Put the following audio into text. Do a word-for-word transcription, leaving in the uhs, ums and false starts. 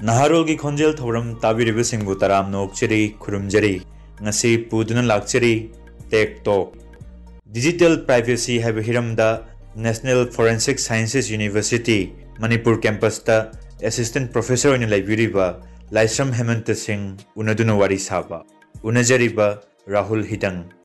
Naharol gi khonjel thoram tabiribu singbu taram nokcheri khurumjeri ngasi puduna lakcheri tech talk digital privacy have hiramda National Forensic Sciences University Manipur campus ta assistant professor in librariba Laisram Hemant Singh unaduna wari saba unajariba Rahul Hidang